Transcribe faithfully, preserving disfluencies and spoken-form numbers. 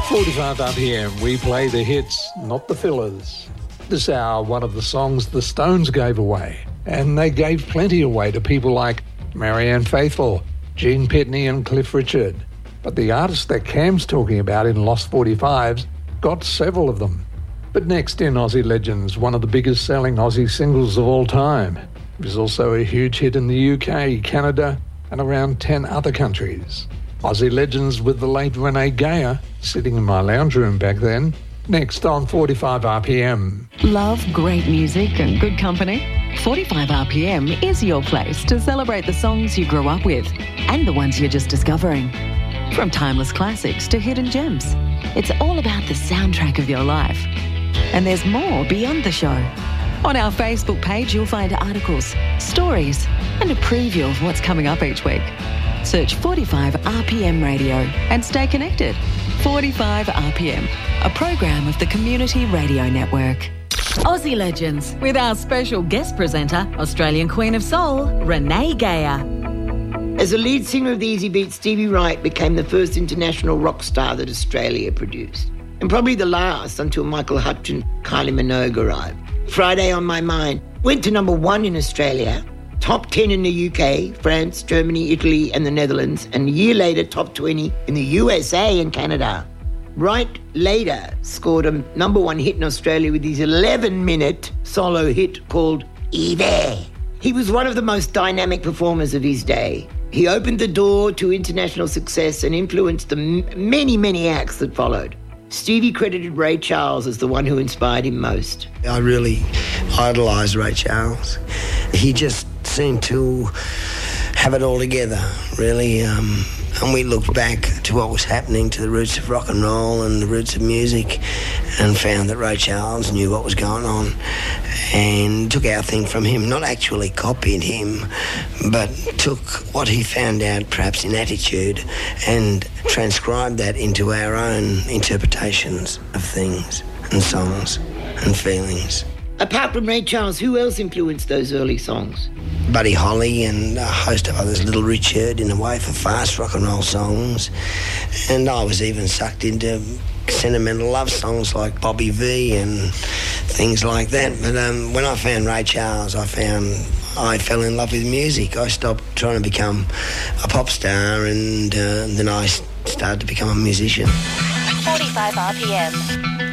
forty-five R P M, we play the hits, not the fillers. This hour, one of the songs the Stones gave away. And they gave plenty away to people like Marianne Faithfull, Gene Pitney and Cliff Richard. But the artist that Cam's talking about in Lost forty-fives got several of them. But next in Aussie Legends, one of the biggest selling Aussie singles of all time. It was also a huge hit in the U K, Canada, and around ten other countries. Aussie Legends with the late Renee Geyer, sitting in my lounge room back then. Next on forty-five R P M. Love great music and good company? forty-five R P M is your place to celebrate the songs you grew up with and the ones you're just discovering. From timeless classics to hidden gems, it's all about the soundtrack of your life. And there's more beyond the show. On our Facebook page, you'll find articles, stories, and a preview of what's coming up each week. Search forty-five R P M Radio and stay connected. forty-five R P M, a program of the Community Radio Network. Aussie Legends, with our special guest presenter, Australian Queen of Soul, Renee Geyer. As the lead singer of the Easy Beat, Stevie Wright became the first international rock star that Australia produced. And probably the last until Michael Hutchence, Kylie Minogue arrived. Friday on My Mind went to number one in Australia, top ten in the U K, France, Germany, Italy and the Netherlands, and a year later top twenty in the U S A and Canada. Wright later scored a number one hit in Australia with his eleven-minute solo hit called Evie. He was one of the most dynamic performers of his day. He opened the door to international success and influenced the m- many, many acts that followed. Stevie credited Ray Charles as the one who inspired him most. I really idolised Ray Charles. He just seemed to have it all together, really. Um, and we looked back to what was happening, to the roots of rock and roll and the roots of music, and found that Ray Charles knew what was going on and took our thing from him. Not actually copied him, but took what he found out perhaps in attitude and transcribed that into our own interpretations of things and songs and feelings. Apart from Ray Charles, who else influenced those early songs? Buddy Holly and a host of others, Little Richard in a way for fast rock and roll songs. And I was even sucked into sentimental love songs like Bobby V and things like that. But um, when I found Ray Charles, I found I fell in love with music. I stopped trying to become a pop star, and uh, then I started to become a musician. forty-five R P M.